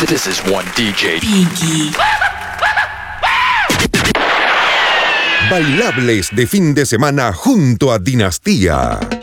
This is one DJ. Pinky. Bailables de fin de semana junto a Dinastía.